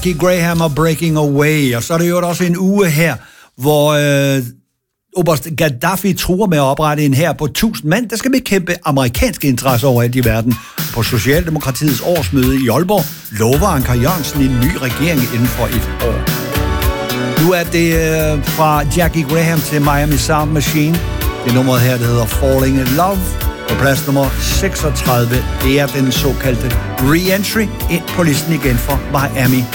Jackie Graham og Breaking Away. Og så er det jo også en uge her, hvor oberst Gaddafi truer med at oprette en hær på 1000 mand, der skal bekæmpe amerikanske interesser overalt i verden. På Socialdemokratiets årsmøde i Aalborg lover Anker Jørgensen en ny regering inden for et år. Nu er det fra Jackie Graham til Miami Sound Machine. Det nummeret her, det hedder Falling in Love. På plads nummer 36, det er den såkaldte re-entry ind på listen igen for Miami